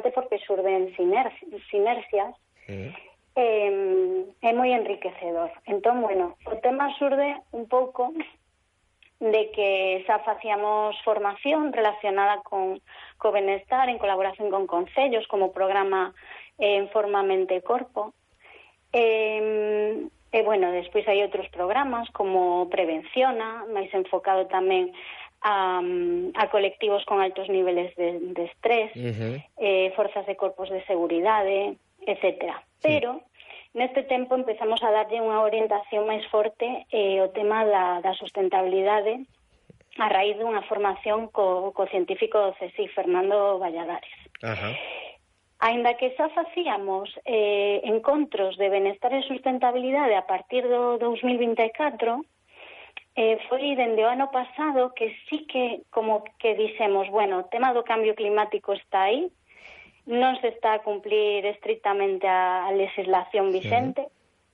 interesante porque xurden sinerxias, é moi enriquecedor. Entón, bueno, o tema xurde un pouco de que xa facíamos formación relacionada co benestar en colaboración con concellos, como programa en Forma Mente e Corpo. E, bueno, despois hai outros programas como Prevenciona, máis enfocado tamén a colectivos con altos niveles de estrés, forzas de corpos de seguridade, etcétera. Pero neste tempo empezamos a darlle unha orientación máis forte o tema da sustentabilidade a raíz dunha formación co científico do CSIC, Fernando Valladares. Aínda que xa facíamos encontros de benestar e sustentabilidade a partir do 2024, foi dende o ano pasado que sí que como que dixemos, bueno, o tema do cambio climático está aí, non se está a cumplir estrictamente a legislación vigente.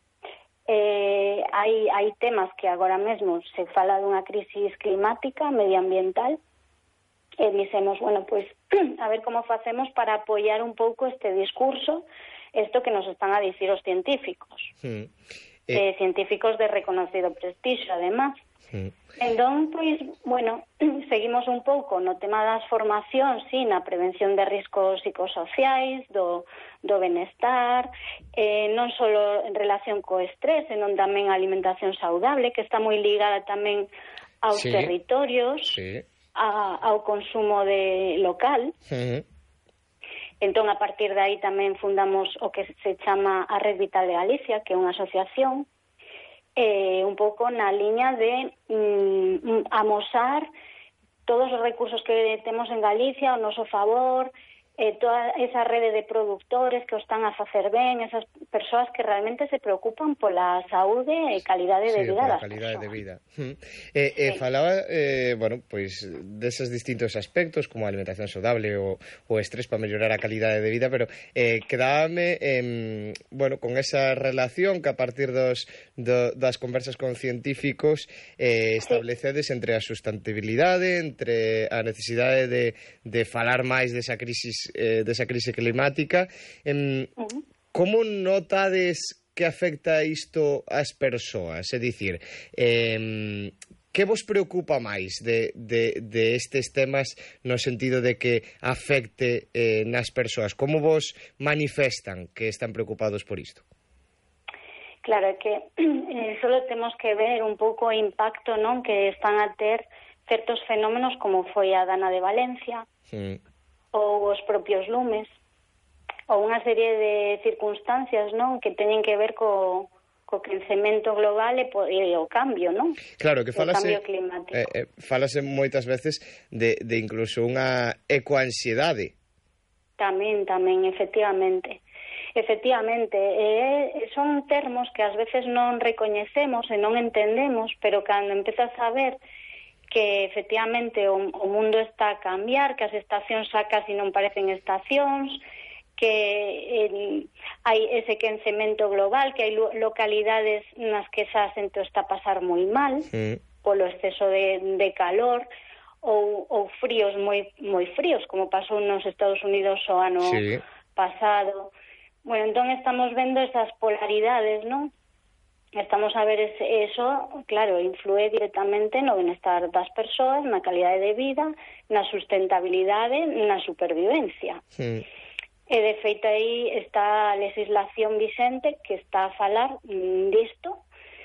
Hai temas que agora mesmo se fala dunha crisis climática, medioambiental, e dixemos, bueno, pois, a ver como facemos para apoiar un pouco este discurso, isto que nos están a dicir os científicos. Científicos de reconocido prestixio, además. Entón, pois, bueno, seguimos un pouco no tema das formacións, sí, na prevención de riscos psicosociais, do benestar, non só en relación co estrés, senón tamén a alimentación saudable, que está moi ligada tamén aos territorios, ao consumo local. Entón, a partir de aí tamén fundamos o que se chama a Red Vital de Galicia, que é unha asociación un pouco na liña de amosar todos os recursos que temos en Galicia ao noso favor, toda esa rede de productores que o están a facer ben, esas persoas que realmente se preocupan pola saúde e calidade de vida das persoas. De vida. Falaba, bueno, pois deses distintos aspectos como a alimentación saudable ou o estrés para mellorar a calidade de vida, pero quedábame bueno, con esa relación que a partir das conversas con científicos establecedes entre a sustentabilidade, entre a necesidade de falar máis desa crise climática. Como notades que afecta isto ás persoas? É dicir, que vos preocupa máis de estes temas no sentido de que afecte nas persoas? Como vos manifestan que están preocupados por isto? Claro, é que solo temos que ver un pouco o impacto, non, que están a ter certos fenómenos como foi a Dana de Valencia, ou os propios lumes, ou unha serie de circunstancias, non, que teñen que ver co crecemento global e o cambio, non? Claro, que falase, cambio climático. Falase moitas veces de incluso unha ecoansiedade. Tamén, efectivamente. Son termos que ás veces non recoñecemos e non entendemos, pero cando empezas a ver que efectivamente o mundo está a cambiar, que as estacións xa casi non parecen estacións, que hai ese quencemento global, que hai localidades nas que xa a xente está a pasar moi mal polo exceso de calor, ou fríos moi fríos, como pasou nos Estados Unidos o ano pasado. Bueno, entón estamos vendo esas polaridades, non? Estamos a ver eso, claro, inflúe directamente no benestar das persoas, na calidade de vida, na sustentabilidade, na supervivencia. E de feito aí está a legislación vixente que está a falar disto,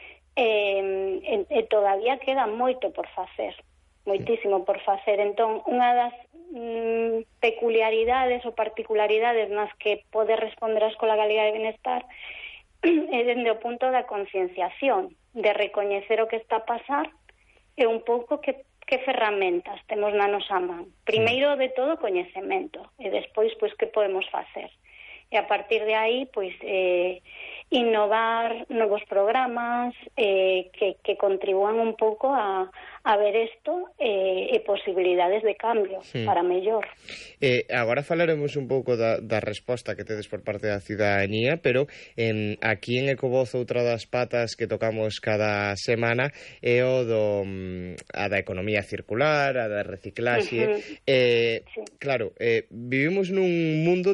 e todavía queda moito por facer, moitísimo por facer. Entón, unha das peculiaridades ou particularidades nas que pode responder a Escola Galega de Benestar é dende o punto da concienciación, de recoñecer o que está a pasar e un pouco que ferramentas temos na nosa man. Primeiro de todo, coñecemento, e despois, pois, que podemos facer. E a partir de aí, pois, innovar novos programas que contribúan un pouco a ver isto e posibilidades de cambio para mellor. Agora falaremos un pouco da resposta que tedes por parte da ciudadanía, pero aquí en Ecovoz outra das patas que tocamos cada semana é a da economía circular, a da reciclaxe. Claro, vivimos nun mundo